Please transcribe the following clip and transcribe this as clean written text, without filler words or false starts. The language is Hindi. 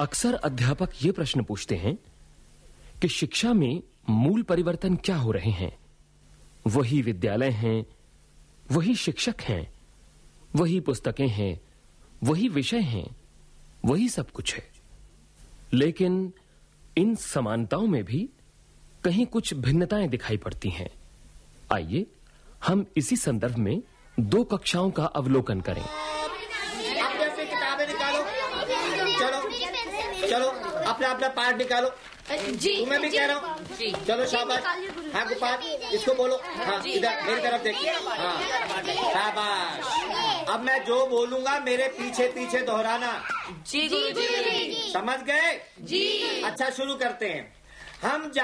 अक्सर अध्यापक ये प्रश्न पूछते हैं कि शिक्षा में मूल परिवर्तन क्या हो रहे हैं। वही विद्यालय हैं, वही शिक्षक हैं, वही पुस्तकें हैं, वही विषय हैं, वही सब कुछ है। लेकिन इन समानताओं में भी कहीं कुछ भिन्नताएं दिखाई पड़ती हैं। आइए हम इसी संदर्भ में 2 कक्षाओं का अवलोकन करें। अपने अपनी किताबें निकालो। चलो अपना अपना पाठ निकालो। जी तुम्हें भी कह रहा हूँ। चलो शाबाश। हाँ गोपाल, इसको बोलो। हाँ इधर मेरी तरफ देखिए। हाँ शाबाश। अब मैं जो बोलूंगा मेरे पीछे पीछे दोहराना। जी गुरुजी। समझ गए? जी। अच्छा शुरू करते हैं। हम